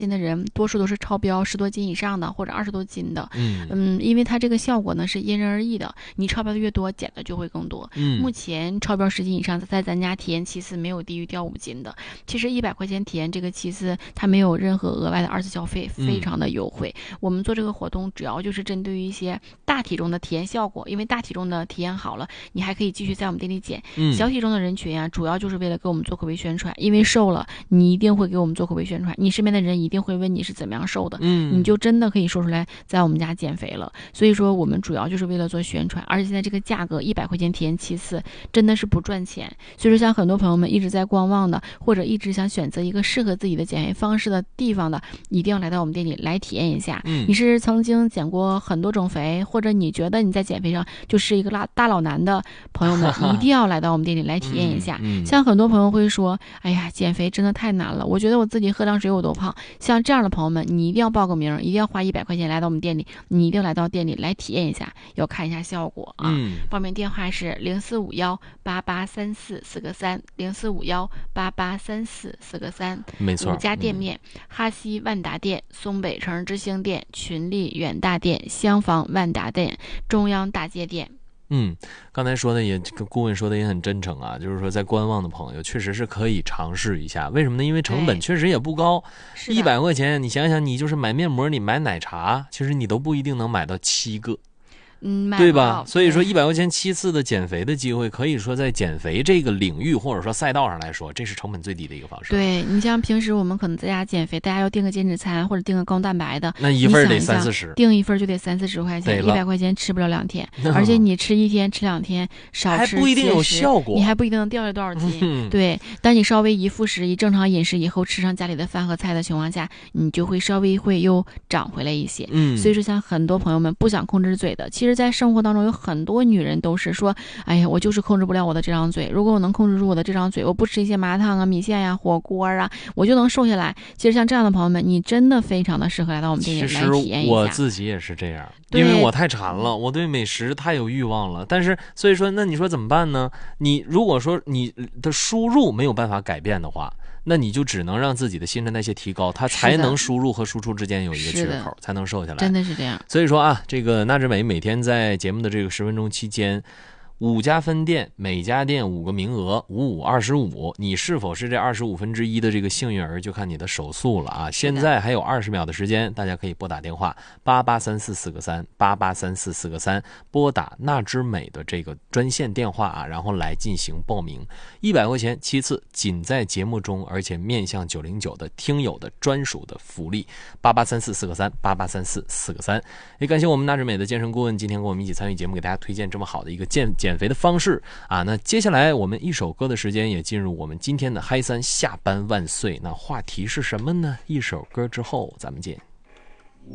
现的人多数都是超标10多斤以上的或者20多斤的。因为它这个效果呢是因人而异的，你超标的越多，减的就会更多。目前超标10斤以上，在咱家体验7次没有低于掉5斤的。其实100块钱体验这个7次，它没有任何额外的2次消费，非常的优惠。我们做这个活动主要就是针对于一些大体重的体验效果，因为大体重的体验好了，你还可以继续在我们店里减。小体重的人群啊，主要就是为了给我们做口碑宣传，因为瘦了，你一定会给我们做口碑宣传，你身边的人一定会问你是怎么样瘦的，你就真的可以说出来在我们家减肥了。所以说我们主要就是为了做宣传，而且现在这个价格100块钱体验7次真的是不赚钱。所以说像很多朋友们一直在观望的，或者一直想选择一个适合自己的减肥方式的地方的，一定要来到我们店里来体验一下。你是曾经减过很多种肥，或者你觉得你在减肥上就是一个大老男的朋友们，一定要来到我们店里来体验一下。像很多朋友会说，哎呀，减肥真的太难了，我觉得我自己喝凉水我都胖。像这样的朋友们，你一定要报个名，一定要花100块钱来到我们店里，你一定来到店里来体验一下，要看一下效果啊。报名电话是0451883443，0451883443。 没错， 5家店面，哈西万达店、松北城之星店、群力远大店、襄房万达店、中央大街店。 刚才说的也，顾问说的也很真诚啊，就是说在观望的朋友确实是可以尝试一下。为什么呢？因为成本确实也不高，100块钱，你想想，你就是买面膜，你买奶茶，其实你都不一定能买到7个。对吧？所以说100块钱7次的减肥的机会，可以说在减肥这个领域或者说赛道上来说，这是成本最低的一个方式。 对，你像平时我们可能在家减肥，大家要订个减脂餐或者订个高蛋白的， 那一份得30-40， 订一份就得30-40块钱，100块钱吃不了2天，而且你吃1天吃2天，少吃还不一定有效果， 你还不一定能掉下多少斤。对，当你稍微一复食一正常饮食以后，吃上家里的饭和菜的情况下，你就会稍微会又长回来一些。所以说像很多朋友们不想控制嘴的，其实在生活当中有很多女人都是说，哎呀，我就是控制不了我的这张嘴，如果我能控制住我的这张嘴，我不吃一些麻辣烫啊、米线呀、火锅啊，我就能瘦下来。其实像这样的朋友们，你真的非常的适合来到我们店里来体验一下。 我自己也是这样，因为我太馋了，我对美食太有欲望了。但是所以说，那你说怎么办呢？你如果说你的输入没有办法改变的话，那你就只能让自己的新陈代谢提高，它才能输入和输出之间有一个缺口，才能瘦下来。 真的是这样。 所以说啊，这个纳之美每天在节目的这个10分钟期间，5家分店，每家店5个名额，5525，你是否是这1/25的这个幸运儿，就看你的手速了啊！现在还有20秒的时间，大家可以拨打电话883443883443，拨打纳之美的这个专线电话啊，然后来进行报名。100块钱7次，仅在节目中，而且面向909的听友的专属的福利，883443883443。也感谢我们纳之美的健身顾问今天跟我们一起参与节目，给大家推荐这么好的一个减肥的方式啊。那接下来我们一首歌的时间也进入我们今天的嗨3下班万岁。那话题是什么呢？一首歌之后咱们见。